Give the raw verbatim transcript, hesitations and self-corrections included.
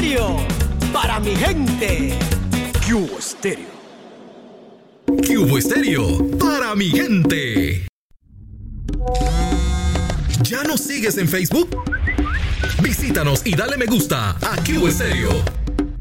Estéreo, para mi gente. Cubo Estéreo. Cubo Estéreo, para mi gente. ¿Ya nos sigues en Facebook? Visítanos y dale me gusta a Cubo Estéreo.